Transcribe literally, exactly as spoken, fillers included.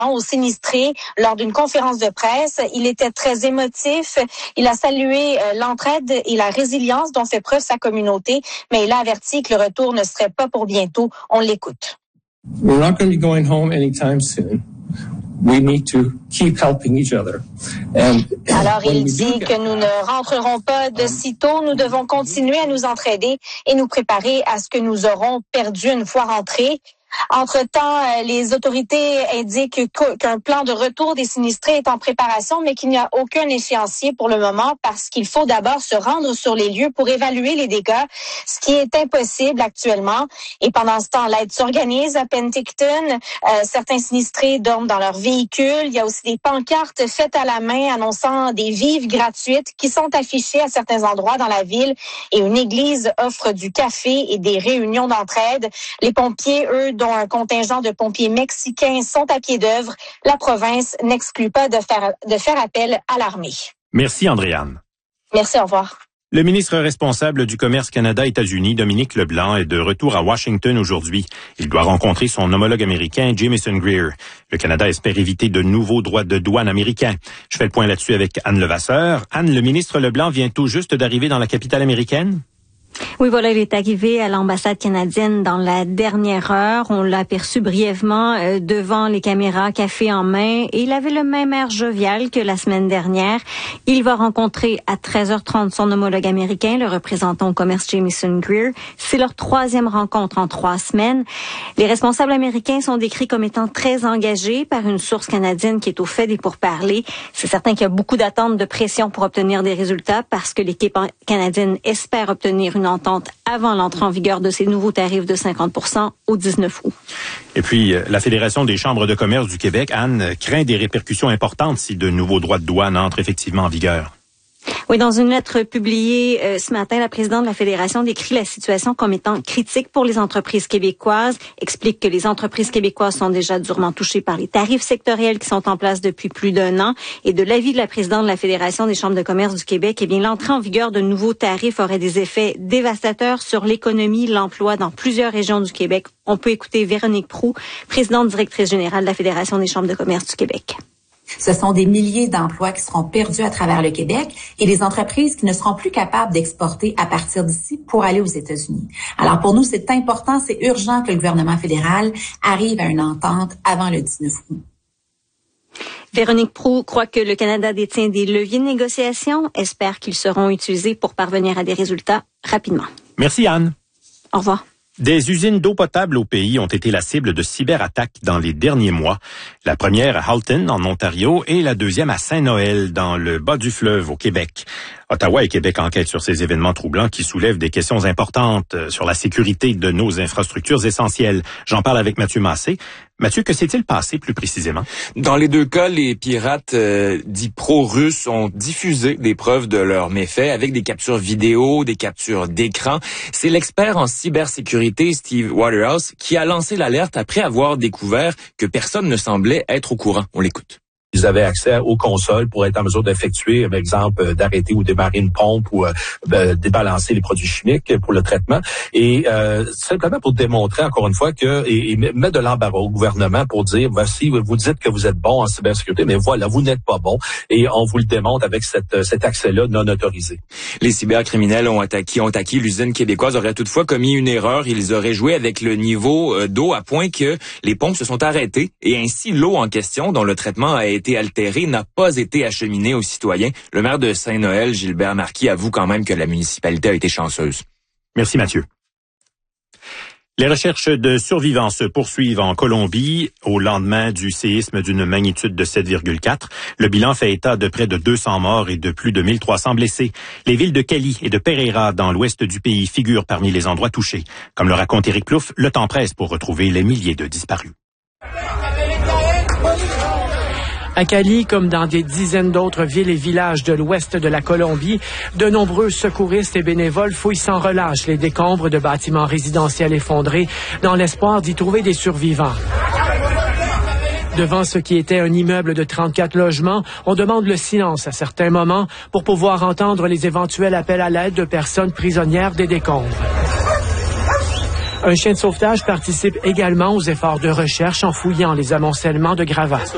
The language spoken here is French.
aux sinistrés lors d'une conférence de presse. Il était très émotif. Il a salué euh, l'entraide et la résilience dont fait preuve sa communauté, mais il a averti que le retour ne serait pas pour bientôt. On l'écoute. We're not going to be going home anytime soon. We need to keep helping each other. And Alors, il dit que nous ne rentrerons pas de sitôt. Nous devons continuer à nous entraider et nous préparer à ce que nous aurons perdu une fois rentrés. Entre-temps, les autorités indiquent qu'un plan de retour des sinistrés est en préparation, mais qu'il n'y a aucun échéancier pour le moment parce qu'il faut d'abord se rendre sur les lieux pour évaluer les dégâts, ce qui est impossible actuellement. Et pendant ce temps, l'aide s'organise à Penticton. Euh, certains sinistrés dorment dans leurs véhicules. Il y a aussi des pancartes faites à la main annonçant des vives gratuites qui sont affichées à certains endroits dans la ville. Et une église offre du café et des réunions d'entraide. Les pompiers, eux, dont un contingent de pompiers mexicains sont à pied d'œuvre. La province n'exclut pas de faire, de faire appel à l'armée. Merci, Andréane. Merci, au revoir. Le ministre responsable du commerce Canada-États-Unis, Dominique Leblanc, est de retour à Washington aujourd'hui. Il doit rencontrer son homologue américain, Jamieson Greer. Le Canada espère éviter de nouveaux droits de douane américains. Je fais le point là-dessus avec Anne Levasseur. Anne, le ministre Leblanc vient tout juste d'arriver dans la capitale américaine? Oui, voilà, il est arrivé à l'ambassade canadienne dans la dernière heure. On l'a aperçu brièvement euh, devant les caméras, café en main, et il avait le même air jovial que la semaine dernière. Il va rencontrer à treize heures trente son homologue américain, le représentant au commerce Jamieson Greer. C'est leur troisième rencontre en trois semaines. Les responsables américains sont décrits comme étant très engagés par une source canadienne qui est au fait des pourparlers. C'est certain qu'il y a beaucoup d'attentes de pression pour obtenir des résultats parce que l'équipe canadienne espère obtenir une une entente avant l'entrée en vigueur de ces nouveaux tarifs de cinquante pour cent au dix-neuf août. Et puis, la Fédération des chambres de commerce du Québec, Anne, craint des répercussions importantes si de nouveaux droits de douane entrent effectivement en vigueur. Oui, dans une lettre publiée euh, ce matin, la présidente de la Fédération décrit la situation comme étant critique pour les entreprises québécoises, explique que les entreprises québécoises sont déjà durement touchées par les tarifs sectoriels qui sont en place depuis plus d'un an. Et de l'avis de la présidente de la Fédération des chambres de commerce du Québec, eh bien, l'entrée en vigueur de nouveaux tarifs aurait des effets dévastateurs sur l'économie, l'emploi dans plusieurs régions du Québec. On peut écouter Véronique Proulx, présidente directrice générale de la Fédération des chambres de commerce du Québec. Ce sont des milliers d'emplois qui seront perdus à travers le Québec et des entreprises qui ne seront plus capables d'exporter à partir d'ici pour aller aux États-Unis. Alors pour nous, c'est important, c'est urgent que le gouvernement fédéral arrive à une entente avant le dix-neuf août. Véronique Proulx croit que le Canada détient des leviers de négociation, espère qu'ils seront utilisés pour parvenir à des résultats rapidement. Merci Anne. Au revoir. Des usines d'eau potable au pays ont été la cible de cyberattaques dans les derniers mois. La première à Halton, en Ontario, et la deuxième à Saint-Noël, dans le bas du fleuve, au Québec. Ottawa et Québec enquêtent sur ces événements troublants qui soulèvent des questions importantes sur la sécurité de nos infrastructures essentielles. J'en parle avec Mathieu Massé. Mathieu, que s'est-il passé plus précisément? Dans les deux cas, les pirates euh, dits pro-russes ont diffusé des preuves de leurs méfaits avec des captures vidéo, des captures d'écran. C'est l'expert en cybersécurité Steve Waterhouse qui a lancé l'alerte après avoir découvert que personne ne semblait être au courant. On l'écoute. Ils avaient accès aux consoles pour être en mesure d'effectuer, par exemple, d'arrêter ou démarrer une pompe ou euh, de débalancer les produits chimiques pour le traitement. Et euh, simplement pour démontrer, encore une fois, que et, et mettre de l'embarras au gouvernement pour dire, voici, vous dites que vous êtes bon en cybersécurité, mais voilà, vous n'êtes pas bon. Et on vous le démontre avec cette, cet accès-là non autorisé. Les cybercriminels ont attaqué, ont attaqué l'usine québécoise, auraient toutefois commis une erreur. Ils auraient joué avec le niveau d'eau à point que les pompes se sont arrêtées. Et ainsi, l'eau en question, dont le traitement a été été altéré, n'a pas été acheminé aux citoyens. Le maire de Saint-Noël, Gilbert Marquis, avoue quand même que la municipalité a été chanceuse. Merci Mathieu. Les recherches de survivants se poursuivent en Colombie au lendemain du séisme d'une magnitude de sept virgule quatre. Le bilan fait état de près de deux cents morts et de plus de mille trois cents blessés. Les villes de Cali et de Pereira dans l'ouest du pays figurent parmi les endroits touchés. Comme le raconte Éric Plouffe, le temps presse pour retrouver les milliers de disparus. À Cali, comme dans des dizaines d'autres villes et villages de l'ouest de la Colombie, de nombreux secouristes et bénévoles fouillent sans relâche les décombres de bâtiments résidentiels effondrés dans l'espoir d'y trouver des survivants. Devant ce qui était un immeuble de trente-quatre logements, on demande le silence à certains moments pour pouvoir entendre les éventuels appels à l'aide de personnes prisonnières des décombres. Un chien de sauvetage participe également aux efforts de recherche en fouillant les amoncellements de gravats.